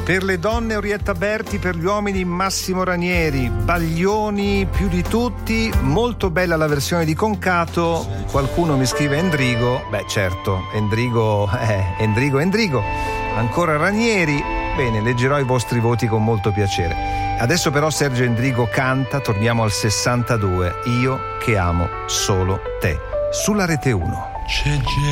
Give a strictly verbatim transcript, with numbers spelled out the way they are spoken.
Per le donne Orietta Berti, per gli uomini Massimo Ranieri. Baglioni più di tutti, molto bella la versione di Concato. Qualcuno mi scrive Endrigo, beh certo, Endrigo, eh, Endrigo, Endrigo. Ancora Ranieri, bene, leggerò i vostri voti con molto piacere. Adesso però Sergio Endrigo canta, torniamo al sessantadue, Io che amo solo te, sulla Rete uno.